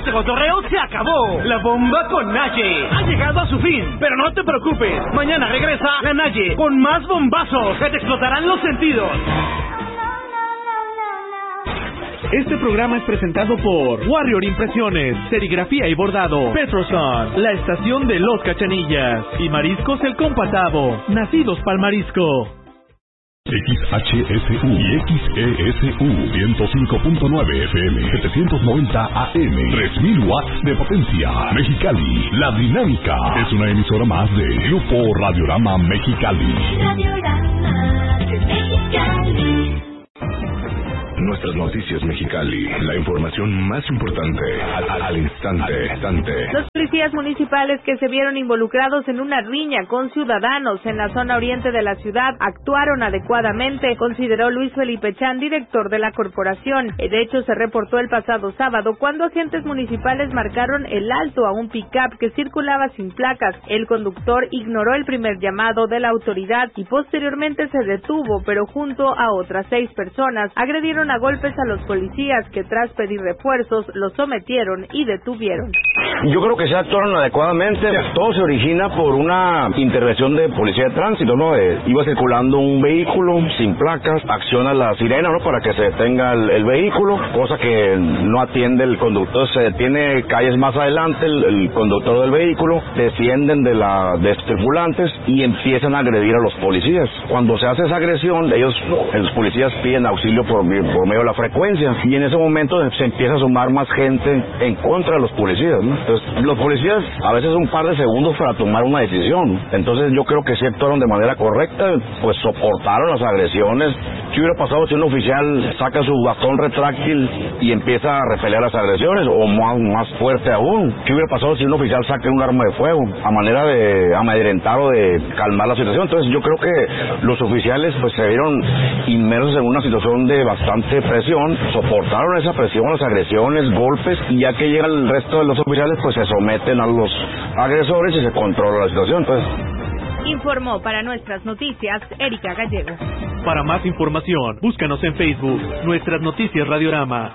Este cotorreo se acabó. La bomba con Naye ha llegado a su fin. Pero no te preocupes, mañana regresa la Naye con más bombazos que te explotarán los sentidos. Este programa es presentado por Warrior Impresiones, Serigrafía y Bordado, Petroson, la estación de Los Cachanillas y Mariscos El Compatado, nacidos pa'l marisco. XHSU y XESU 105.9 FM 790 AM 3000 watts de potencia. Mexicali, La Dinámica es una emisora más de Grupo Radiorama Mexicali. Nuestras noticias Mexicali, la información más importante al instante. Los policías municipales que se vieron involucrados en una riña con ciudadanos en la zona oriente de la ciudad actuaron adecuadamente, consideró Luis Felipe Chan, director de la corporación. El hecho se reportó el pasado sábado cuando agentes municipales marcaron el alto a un pick-up que circulaba sin placas. El conductor ignoró el primer llamado de la autoridad y posteriormente se detuvo, pero junto a otras 6 personas agredieron a golpes a los policías que tras pedir refuerzos los sometieron y detuvieron. Yo creo que se actuaron adecuadamente. Todo se origina por una intervención de policía de tránsito, ¿no? Iba circulando un vehículo sin placas, acciona la sirena, ¿no? Para que se detenga el vehículo, cosa que no atiende el conductor. Se detiene calles más adelante el conductor del vehículo, descienden de los tripulantes y empiezan a agredir a los policías. Cuando se hace esa agresión, los policías piden auxilio por medio de la frecuencia y en ese momento se empieza a sumar más gente en contra de los policías, ¿no? Entonces los policías a veces un par de segundos para tomar una decisión. Entonces yo creo que sí actuaron de manera correcta, pues soportaron las agresiones. ¿Qué hubiera pasado si un oficial saca su bastón retráctil y empieza a repeler las agresiones? O más fuerte aún, ¿qué hubiera pasado si un oficial saca un arma de fuego a manera de amedrentar o de calmar la situación? Entonces yo creo que los oficiales pues se vieron inmersos en una situación de bastante presión, soportaron esa presión, las agresiones, golpes, y ya que llega el resto de los oficiales pues se someten a los agresores y se controla la situación. Entonces, informó para Nuestras Noticias Erika Gallego. Para más información, búscanos en Facebook, Nuestras Noticias Radiorama.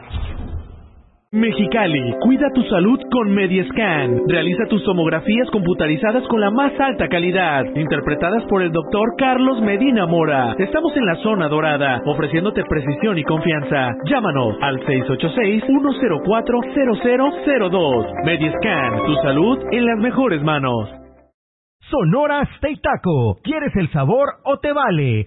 Mexicali, cuida tu salud con Mediescan. Realiza tus tomografías computarizadas con la más alta calidad, interpretadas por el doctor Carlos Medina Mora. Estamos en la zona dorada, ofreciéndote precisión y confianza. Llámanos al 686-104-0002. Mediescan, tu salud en las mejores manos. Sonora Steak Taco. ¿Quieres el sabor o te vale?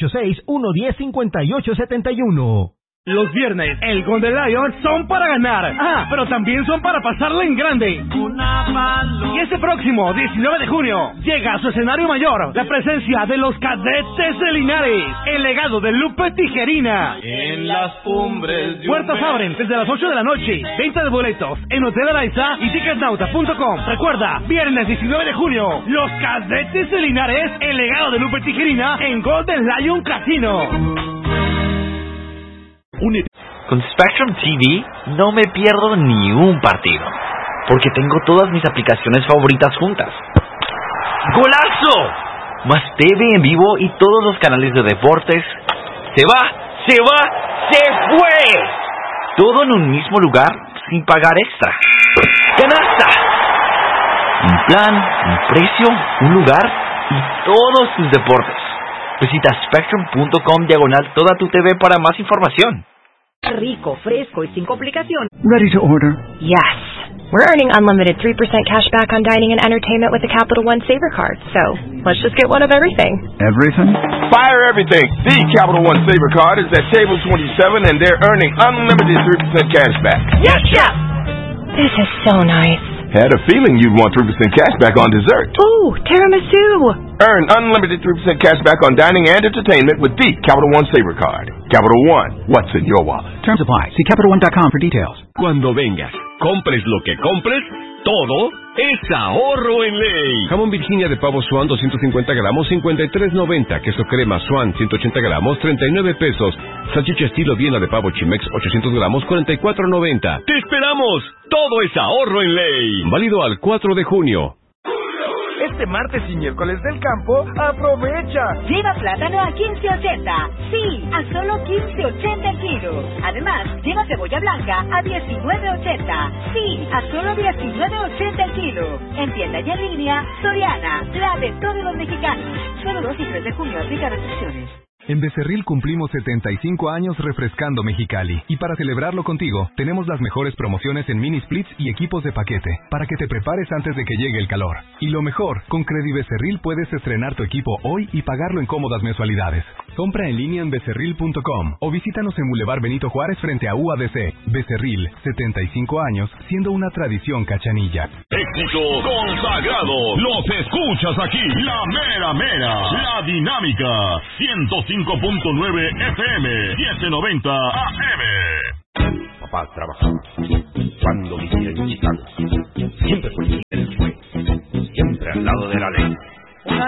686-110-5871. Los viernes, el Golden Lion son para ganar. Pero también son para pasarla en grande. Y este próximo 19 de junio llega a su escenario mayor la presencia de los Cadetes de Linares, el legado de Lupe Tijerina. En las cumbres. Puertas abren desde las 8 de la noche. Venta de boletos en Hotel Araiza y Ticketnauta.com. Recuerda, viernes 19 de junio, los Cadetes de Linares, el legado de Lupe Tijerina en Golden Lion Casino. Con Spectrum TV no me pierdo ni un partido, porque tengo todas mis aplicaciones favoritas juntas. ¡Golazo! Más TV en vivo y todos los canales de deportes. ¡Se fue! Todo en un mismo lugar sin pagar extra. ¡Canasta! Un plan, un precio, un lugar y todos tus deportes. Visita Spectrum.com/toda tu TV para más información. Rico, fresco y sin complicación. Ready to order? Yes. We're earning unlimited 3% cash back on dining and entertainment with the Capital One Saver Card. So, let's just get one of everything. Everything? Fire everything. The Capital One Saver Card is at table 27 and they're earning unlimited 3% cash back. Yes, Chef! This is so nice. Had a feeling you'd want 3% cash back on dessert. Ooh, tiramisu! Earn unlimited 3% cash back on dining and entertainment with the Capital One Saver Card. Capital One, what's in your wallet? Terms apply. See CapitalOne.com for details. Cuando vengas, compres lo que compres, todo es ahorro en ley. Jamón Virginia de pavo Swan 250 gramos, 53.90. Queso crema Swan 180 gramos, 39 pesos. Salchicha estilo Viena de pavo Chimex 800 gramos, 44.90. ¡Te esperamos! Todo es ahorro en ley. Válido al 4 de junio. este martes y miércoles del campo, ¡aprovecha! Lleva plátano a 15.80. Sí, a solo 15.80 el kilo. Además, lleva cebolla blanca a 19.80. Sí, a solo 19.80 el kilo. En tienda y en línea, Soriana, la de todos los mexicanos. Solo 2 y 3 de junio aplica restricciones. En Becerril cumplimos 75 años refrescando Mexicali. Y para celebrarlo contigo, tenemos las mejores promociones en mini splits y equipos de paquete, para que te prepares antes de que llegue el calor. Y lo mejor, con Credi Becerril puedes estrenar tu equipo hoy y pagarlo en cómodas mensualidades. Compra en línea en becerril.com o visítanos en Boulevard Benito Juárez frente a UABC. Becerril, 75 años, siendo una tradición cachanilla. Éxito consagrado. Los escuchas aquí. La mera mera. La dinámica. 105.9 FM. 790 AM. Papá trabajaba. Cuando vivía en Chicago. Siempre fue